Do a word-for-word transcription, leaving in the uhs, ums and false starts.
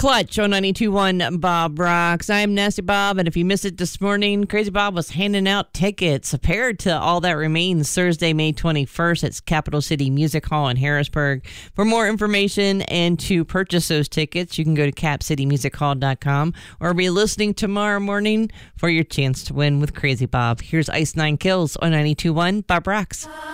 Clutch on ninety-two point one Bob Rocks. I'm Nasty Bob, and if you missed it this morning, Crazy Bob was handing out tickets, a pair to All That Remains, Thursday, May twenty-first at Capital City Music Hall in Harrisburg. For more information and to purchase those tickets, you can go to cap city music hall dot com or be listening tomorrow morning for your chance to win with Crazy Bob. Here's Ice Nine Kills on ninety-two point one Bob Rocks.